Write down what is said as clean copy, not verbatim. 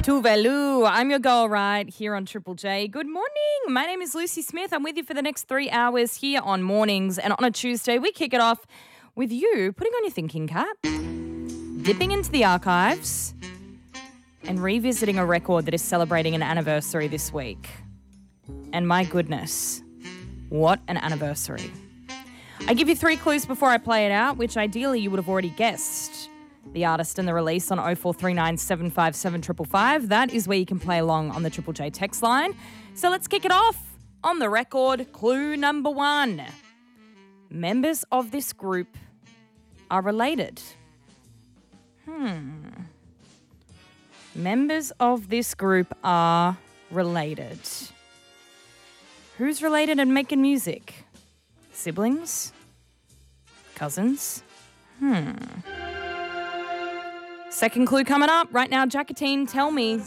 Tuvalu. I'm your girl right here on Triple J. Good morning. My name is Lucy Smith. I'm with you for the next 3 hours here on Mornings. And on a Tuesday, we kick it off with you putting on your thinking cap, dipping into the archives, and revisiting a record that is celebrating an anniversary this week. And my goodness, what an anniversary. I give you 3 clues before I play it out, which ideally you would have already guessed. The artist and the release on 0439 757 555. That is where you can play along on the Triple J text line. So let's kick it off on the record. Clue number 1. Members of this group are related. Members of this group are related. Who's related and making music? Siblings? Cousins? Second clue coming up. Right now, Jacatine, tell me,